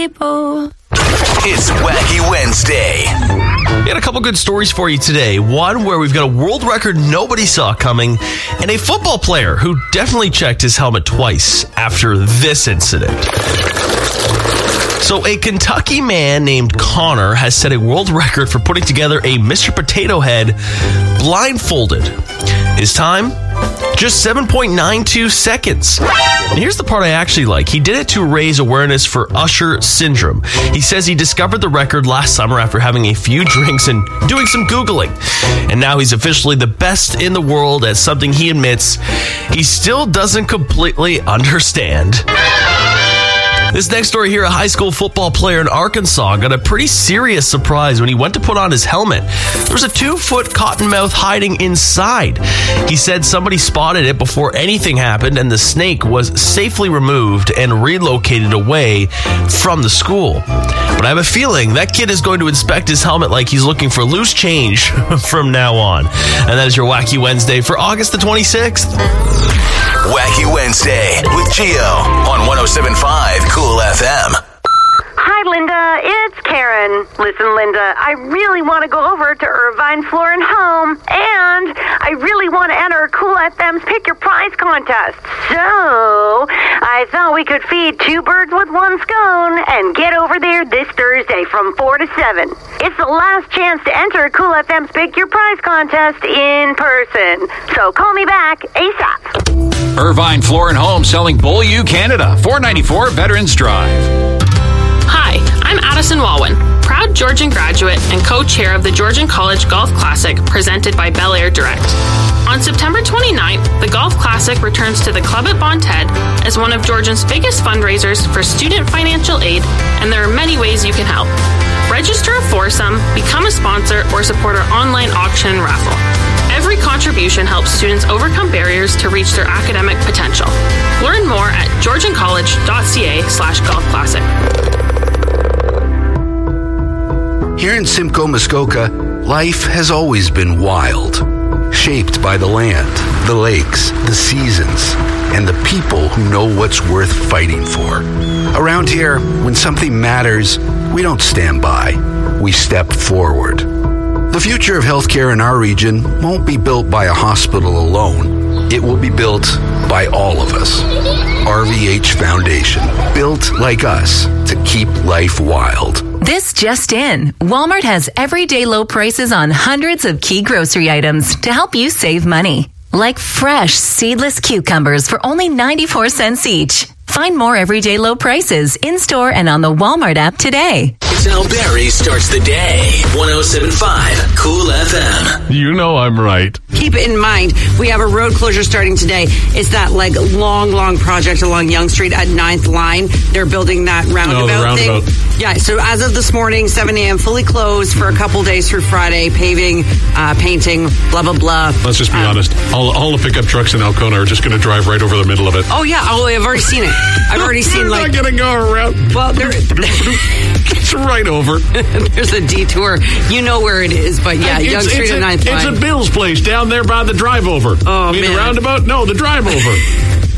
It's Wacky Wednesday. We got a couple good stories for you today. One where we've got a world record nobody saw coming, and a football player who definitely checked his helmet twice after this incident. So a Kentucky man named Connor has set a world record for putting together a Mr. Potato Head blindfolded. His time? Just 7.92 seconds. And here's the part I actually like. He did it to raise awareness for Usher syndrome. He says he discovered the record last summer after having a few drinks and doing some Googling. And now he's officially the best in the world at something he admits he still doesn't completely understand. This next story here, a high school football player in Arkansas got a pretty serious surprise when he went to put on his helmet. There was a 2-foot cottonmouth hiding inside. He said somebody spotted it before anything happened, and the snake was safely removed and relocated away from the school. But I have a feeling that kid is going to inspect his helmet like he's looking for loose change from now on. And that is your Wacky Wednesday for August the 26th. Wacky Wednesday with Gio on 107.5 Cool FM. Hi, Linda. It's Karen. Listen, Linda, I really want to go over to Irvine Floor and Home, and I really want to enter Cool FM's Pick Your Prize contest. So, I thought we could feed two birds with one scone and get over there this Thursday from 4 to 7. It's the last chance to enter Cool FM's Pick Your Prize contest in person. So, call me back ASAP. Irvine Floor and Home selling Beaulieu, Canada, 494 Veterans Drive. Hi, I'm Addison Walwyn, proud Georgian graduate and co-chair of the Georgian College Golf Classic presented by Bel Air Direct. On September 29th, the Golf Classic returns to the club at Bon Ted as one of Georgian's biggest fundraisers for student financial aid, and there are many ways you can help. Register a foursome, become a sponsor, or support our online auction and raffle. Every contribution helps students overcome barriers to reach their academic potential. Learn more at georgiancollege.ca/golfclassic. Here in Simcoe, Muskoka, life has always been wild, shaped by the land, the lakes, the seasons, and the people who know what's worth fighting for. Around here, when something matters, we don't stand by, we step forward. The future of healthcare in our region won't be built by a hospital alone. It will be built by all of us. RVH Foundation, built like us to keep life wild. This just in. Walmart has everyday low prices on hundreds of key grocery items to help you save money. Like fresh, seedless cucumbers for only 94 cents each. Find more everyday low prices in-store and on the Walmart app today. Sal Berry starts the day. 107.5 Cool FM. You know I'm right. Keep it in mind, we have a road closure starting today. It's that long project along Yonge Street at 9th Line. They're building that roundabout thing. Yeah, so as of this morning, 7 a.m., fully closed for a couple days through Friday, paving, painting, blah, blah, blah. Let's just be honest. All the pickup trucks in Alcona are just going to drive right over the middle of it. Oh, yeah. Oh, I've already seen it. I've already seen They're not going to go around. Well, it's right over. There's a detour. You know where it is, but yeah, Yonge Street at 9th Line. It's a Bill's place down there by the drive-over. Oh, man. The roundabout? No, the drive-over.